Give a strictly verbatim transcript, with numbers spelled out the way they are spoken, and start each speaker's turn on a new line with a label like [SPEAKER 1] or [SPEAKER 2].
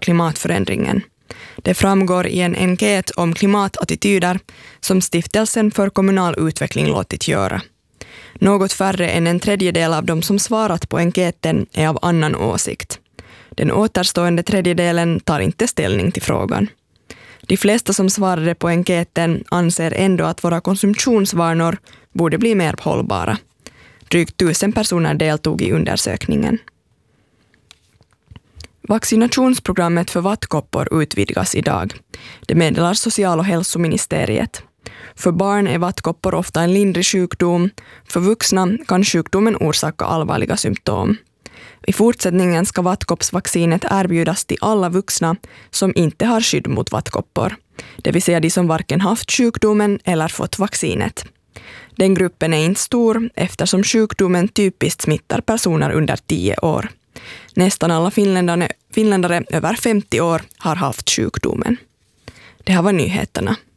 [SPEAKER 1] klimatförändringen. Det framgår i en enkät om klimatattityder som Stiftelsen för kommunal utveckling låtit göra. Något färre än en tredjedel av de som svarat på enkäten är av annan åsikt. Den återstående tredjedelen tar inte ställning till frågan. De flesta som svarade på enkäten anser ändå att våra konsumtionsvanor borde bli mer hållbara. Drygt tusen personer deltog i undersökningen. Vaccinationsprogrammet för vattkoppor utvidgas idag. Det meddelar social- och hälsoministeriet. För barn är vattkoppor ofta en lindrig sjukdom. För vuxna kan sjukdomen orsaka allvarliga symptom. I fortsättningen ska vattkoppsvaccinet erbjudas till alla vuxna som inte har skydd mot vattkoppor. Det vill säga de som varken haft sjukdomen eller fått vaccinet. Den gruppen är inte stor eftersom sjukdomen typiskt smittar personer under tio år. Nästan alla finländare, finländare över femtio år har haft sjukdomen. Det här var nyheterna.